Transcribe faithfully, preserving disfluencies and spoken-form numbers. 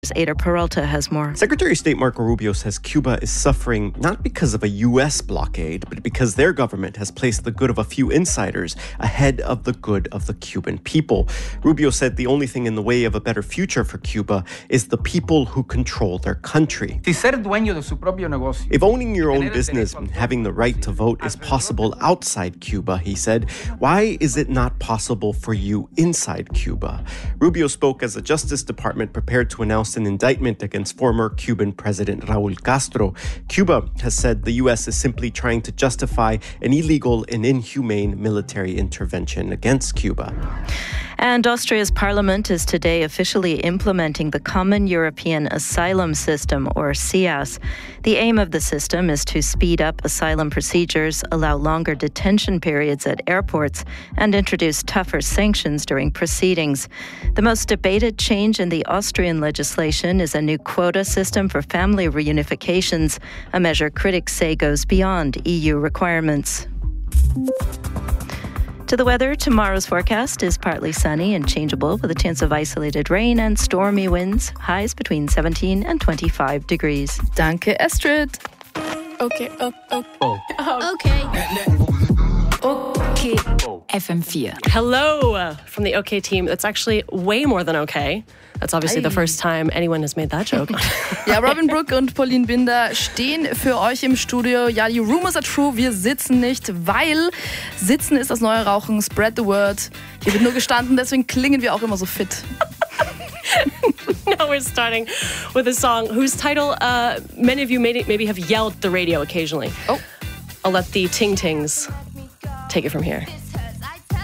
Ada Peralta has more. Secretary of State Marco Rubio says Cuba is suffering not because of a U S blockade, but because their government has placed the good of a few insiders ahead of the good of the Cuban people. Rubio said the only thing in the way of a better future for Cuba is the people who control their country. Si ser dueño de su propio negocio. If owning your own business and having the right to vote is possible outside Cuba, he said, why is it not possible for you inside Cuba? Rubio spoke as the Justice Department prepared to announce an indictment against former Cuban President Raul Castro. Cuba has said the U S is simply trying to justify an illegal and inhumane military intervention against Cuba. And Austria's parliament is today officially implementing the Common European Asylum System, or C E A S. The aim of the system is to speed up asylum procedures, allow longer detention periods at airports, and introduce tougher sanctions during proceedings. The most debated change in the Austrian legislation is a new quota system for family reunifications, a measure critics say goes beyond E U requirements. To the weather, tomorrow's forecast is partly sunny and changeable with a chance of isolated rain and stormy winds, highs between seventeen and twenty-five degrees. Danke, Astrid. Okay, oh, oh. Oh. Okay. Okay. F M four. Hello uh, from the OK team. That's actually way more than okay. That's obviously Ei. the first time anyone has made that joke. Ja, Robin Brooke und Pauline Binder stehen für euch im Studio. Ja, die Rumors are true, wir sitzen nicht, weil Sitzen ist das neue Rauchen, spread the word. Hier wird nur gestanden, deswegen klingen wir auch immer so fit. Now we're starting with a song whose title uh, many of you may, maybe have yelled at the radio occasionally. Oh. I'll let the Ting Tings take it from here.